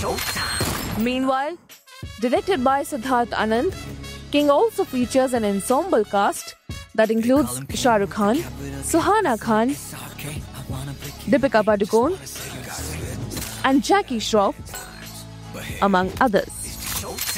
Meanwhile, directed by Siddharth Anand, King also features an ensemble cast that includes Shah Rukh Khan, Suhana Khan, Deepika Padukone, and Jackie Shroff, among others.